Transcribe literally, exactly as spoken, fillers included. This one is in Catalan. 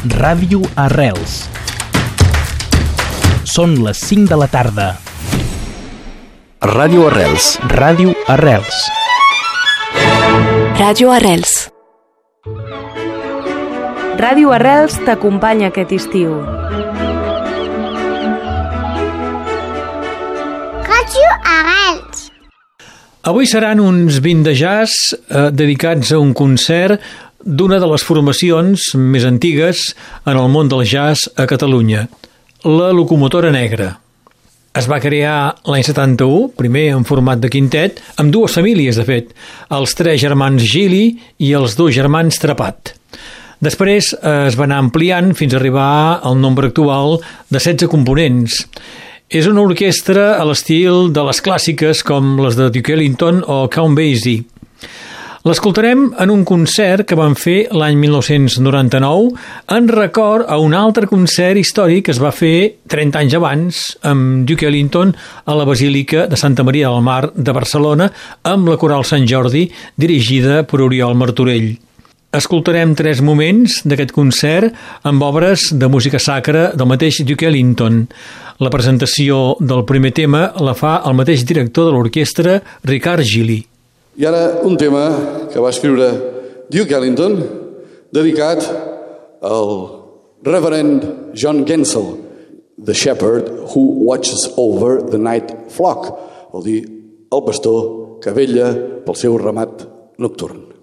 Ràdio Arrels. Són les cinc de la tarda. Ràdio Arrels. Ràdio Arrels. Ràdio Arrels. Ràdio Arrels t'acompanya aquest estiu. Ràdio Arrels. Avui seran uns vint de jazz eh, dedicats a un concert d'una de les formacions més antigues en el món del jazz a Catalunya, la Locomotora Negra. Es va crear l'any setanta-u, primer en format de quintet, amb dues famílies, de fet, els tres germans Gili i els dos germans Trepat. Després eh, es va anar ampliant fins a arribar al nombre actual de setze components. És una orquestra a l'estil de les clàssiques com les de Duke Ellington o Count Basie. L'escoltarem en un concert que van fer l'any mil nou-cents noranta-nou en record a un altre concert històric que es va fer trenta anys abans amb Duke Ellington a la Basílica de Santa Maria del Mar de Barcelona amb la Coral Sant Jordi dirigida per Oriol Martorell. Escoltarem tres moments d'aquest concert amb obres de música sacra del mateix Duke Ellington. La presentació del primer tema la fa el mateix director de l'orquestra, Ricard Gili. I ara un tema que va escriure Duke Ellington dedicat al reverend John Gensel, the shepherd who watches over the night flock, vol dir el pastor que vetlla pel seu ramat nocturn.